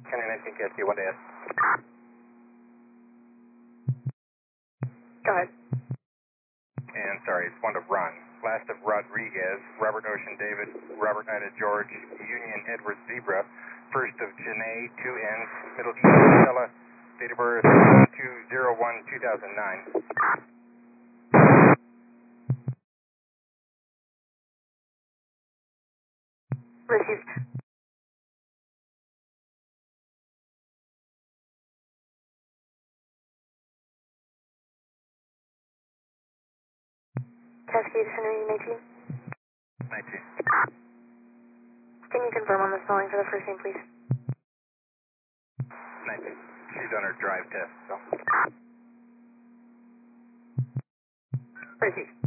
County 19 KSD 1 S. Go ahead. And sorry, it's 1 to run. Last of Rodriguez, Robert Ocean David, Robert Ida George, Union Edward Zebra. First of Janae, 2N, Middle East Stella, date of birth 1201-2009. Received. Cascade Center 19. 19. Can you confirm on the spelling for the first name, please? 19. She's on her drive test, so. Received.